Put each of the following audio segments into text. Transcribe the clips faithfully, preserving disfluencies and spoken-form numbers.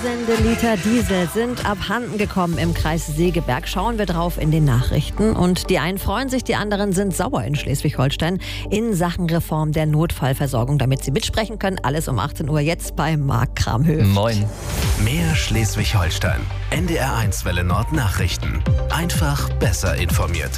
Tausende Liter Diesel sind abhanden gekommen im Kreis Segeberg. Schauen wir drauf in den Nachrichten. Und die einen freuen sich, die anderen sind sauer in Schleswig-Holstein in Sachen Reform der Notfallversorgung. Damit Sie mitsprechen können, alles um achtzehn Uhr jetzt bei Marc Kramhöft. Moin. Mehr Schleswig-Holstein. N D R eins Welle Nord Nachrichten. Einfach besser informiert.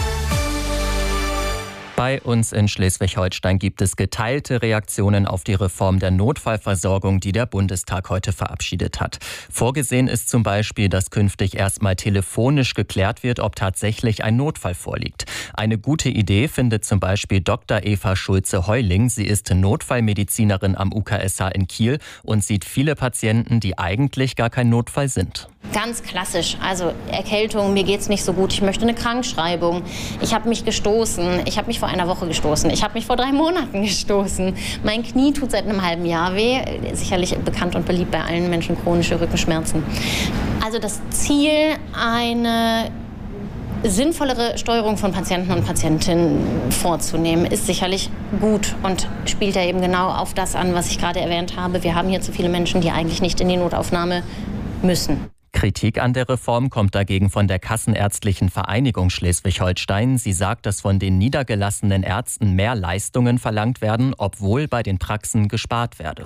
Bei uns in Schleswig-Holstein gibt es geteilte Reaktionen auf die Reform der Notfallversorgung, die der Bundestag heute verabschiedet hat. Vorgesehen ist zum Beispiel, dass künftig erstmal telefonisch geklärt wird, ob tatsächlich ein Notfall vorliegt. Eine gute Idee findet zum Beispiel Doktor Eva Schulze-Heuling. Sie ist Notfallmedizinerin am U K S H in Kiel und sieht viele Patienten, die eigentlich gar kein Notfall sind. Ganz klassisch, also Erkältung, mir geht's nicht so gut, ich möchte eine Krankschreibung, ich habe mich gestoßen, ich habe mich vor einer Woche gestoßen, ich habe mich vor drei Monaten gestoßen, mein Knie tut seit einem halben Jahr weh, sicherlich bekannt und beliebt bei allen Menschen chronische Rückenschmerzen. Also das Ziel, eine sinnvollere Steuerung von Patienten und Patientinnen vorzunehmen, ist sicherlich gut und spielt ja eben genau auf das an, was ich gerade erwähnt habe. Wir haben hier zu viele Menschen, die eigentlich nicht in die Notaufnahme müssen. Kritik an der Reform kommt dagegen von der Kassenärztlichen Vereinigung Schleswig-Holstein. Sie sagt, dass von den niedergelassenen Ärzten mehr Leistungen verlangt werden, obwohl bei den Praxen gespart werde.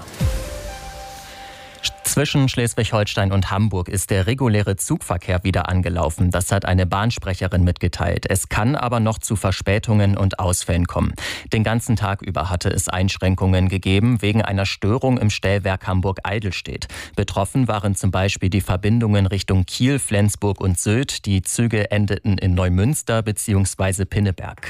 Zwischen Schleswig-Holstein und Hamburg ist der reguläre Zugverkehr wieder angelaufen. Das hat eine Bahnsprecherin mitgeteilt. Es kann aber noch zu Verspätungen und Ausfällen kommen. Den ganzen Tag über hatte es Einschränkungen gegeben wegen einer Störung im Stellwerk Hamburg-Eidelstedt. Betroffen waren zum Beispiel die Verbindungen Richtung Kiel, Flensburg und Sylt. Die Züge endeten in Neumünster bzw. Pinneberg.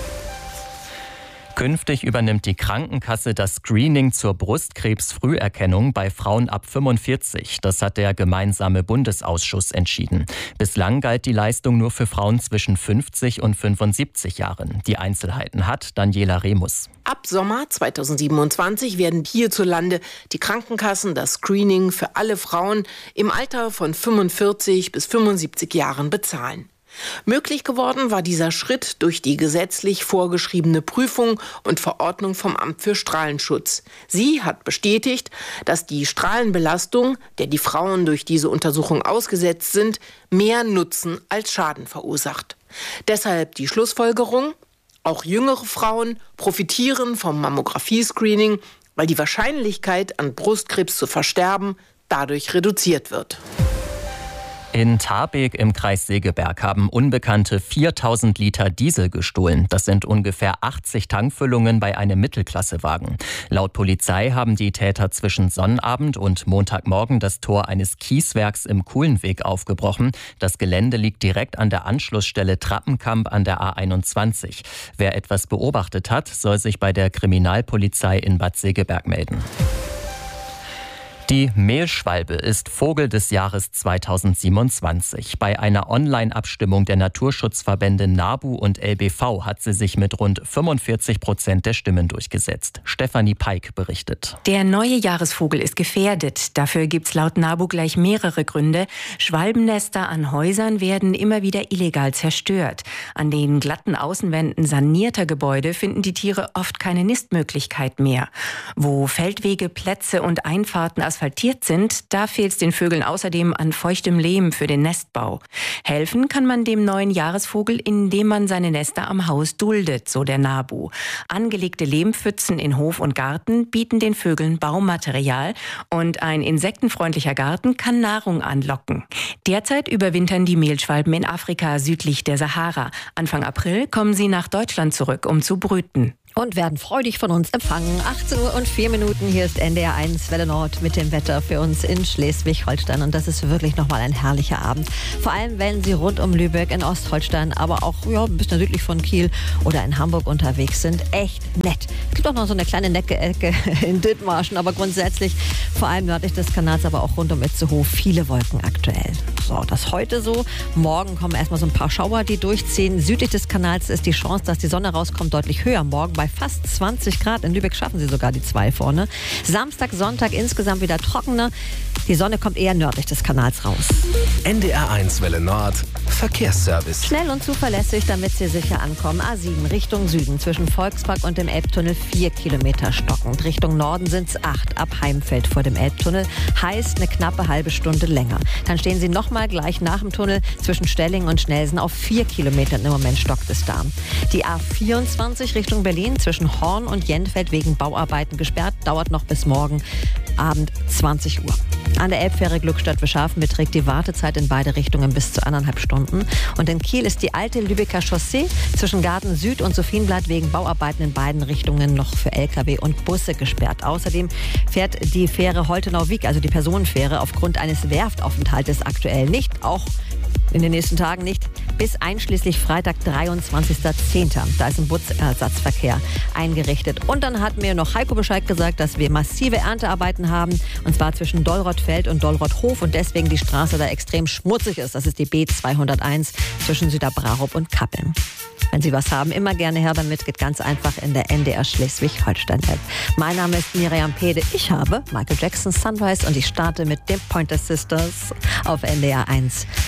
Künftig übernimmt die Krankenkasse das Screening zur Brustkrebsfrüherkennung bei Frauen ab fünfundvierzig. Das hat der gemeinsame Bundesausschuss entschieden. Bislang galt die Leistung nur für Frauen zwischen fünfzig und fünfundsiebzig Jahren. Die Einzelheiten hat Daniela Remus. Ab Sommer zweitausendsiebenundzwanzig werden hierzulande die Krankenkassen das Screening für alle Frauen im Alter von fünfundvierzig bis fünfundsiebzig Jahren bezahlen. Möglich geworden war dieser Schritt durch die gesetzlich vorgeschriebene Prüfung und Verordnung vom Amt für Strahlenschutz. Sie hat bestätigt, dass die Strahlenbelastung, der die Frauen durch diese Untersuchung ausgesetzt sind, mehr Nutzen als Schaden verursacht. Deshalb die Schlussfolgerung: Auch jüngere Frauen profitieren vom Mammographie-Screening, weil die Wahrscheinlichkeit, an Brustkrebs zu versterben, dadurch reduziert wird. In Tarbeck im Kreis Segeberg haben Unbekannte viertausend Liter Diesel gestohlen. Das sind ungefähr achtzig Tankfüllungen bei einem Mittelklassewagen. Laut Polizei haben die Täter zwischen Sonnabend und Montagmorgen das Tor eines Kieswerks im Kuhlenweg aufgebrochen. Das Gelände liegt direkt an der Anschlussstelle Trappenkamp an der A einundzwanzig. Wer etwas beobachtet hat, soll sich bei der Kriminalpolizei in Bad Segeberg melden. Die Mehlschwalbe ist Vogel des Jahres zweitausendsiebenundzwanzig. Bei einer Online-Abstimmung der Naturschutzverbände NABU und L B V hat sie sich mit rund fünfundvierzig Prozent der Stimmen durchgesetzt. Stefanie Peik berichtet. Der neue Jahresvogel ist gefährdet. Dafür gibt's laut NABU gleich mehrere Gründe. Schwalbennester an Häusern werden immer wieder illegal zerstört. An den glatten Außenwänden sanierter Gebäude finden die Tiere oft keine Nistmöglichkeit mehr. Wo Feldwege, Plätze und Einfahrten asphaltiert sind, da fehlt es den Vögeln außerdem an feuchtem Lehm für den Nestbau. Helfen kann man dem neuen Jahresvogel, indem man seine Nester am Haus duldet, so der NABU. Angelegte Lehmpfützen in Hof und Garten bieten den Vögeln Baumaterial und ein insektenfreundlicher Garten kann Nahrung anlocken. Derzeit überwintern die Mehlschwalben in Afrika südlich der Sahara. Anfang April kommen sie nach Deutschland zurück, um zu brüten. Und werden freudig von uns empfangen. achtzehn Uhr und vier Minuten, hier ist N D R eins Welle Nord mit dem Wetter für uns in Schleswig-Holstein. Und das ist wirklich nochmal ein herrlicher Abend. Vor allem, wenn Sie rund um Lübeck in Ostholstein, aber auch ja, ein bisschen südlich von Kiel oder in Hamburg unterwegs sind. Echt nett. Es gibt auch noch so eine kleine Necke-Ecke in Dithmarschen, aber grundsätzlich vor allem nördlich des Kanals, aber auch rund um Itzehoe viele Wolken aktuell. So, das heute so. Morgen kommen erstmal so ein paar Schauer, die durchziehen. Südlich des Kanals ist die Chance, dass die Sonne rauskommt, deutlich höher. Morgen bei fast zwanzig Grad. In Lübeck schaffen sie sogar die zwei vorne. Samstag, Sonntag insgesamt wieder trockener. Die Sonne kommt eher nördlich des Kanals raus. N D R eins Welle Nord, Verkehrsservice. Schnell und zuverlässig, damit Sie sicher ankommen. A sieben Richtung Süden zwischen Volkspark und dem Elbtunnel vier Kilometer stockend. Richtung Norden sind es acht ab Heimfeld vor dem Elbtunnel. Heißt eine knappe halbe Stunde länger. Dann stehen Sie nochmal gleich nach dem Tunnel zwischen Stellingen und Schnelsen auf vier Kilometern. Im Moment stockt es da. Die A vierundzwanzig Richtung Berlin zwischen Horn und Jennfeld wegen Bauarbeiten gesperrt. Dauert noch bis morgen Abend zwanzig Uhr. An der Elbfähre Glückstadt-Wischhafen beträgt die Wartezeit in beide Richtungen bis zu anderthalb Stunden. Und in Kiel ist die alte Lübecker Chaussee zwischen Garten Süd und Sophienblatt wegen Bauarbeiten in beiden Richtungen noch für L K W und Busse gesperrt. Außerdem fährt die Fähre Holtenau-Wiek, also die Personenfähre, aufgrund eines Werftaufenthaltes aktuell nicht, auch in den nächsten Tagen nicht, bis einschließlich Freitag, dreiundzwanzigster zehnter Da ist ein Busersatzverkehr eingerichtet. Und dann hat mir noch Heiko Bescheid gesagt, dass wir massive Erntearbeiten haben. Und zwar zwischen Dollrothfeld und Dollrothhof und deswegen die Straße da extrem schmutzig ist. Das ist die B zweihunderteins zwischen Süderbrarup und Kappeln. Wenn Sie was haben, immer gerne her damit. Geht ganz einfach in der N D R Schleswig-Holstein-App. Mein Name ist Miriam Pede. Ich habe Michael Jackson Sunrise und ich starte mit den Pointer Sisters auf N D R eins.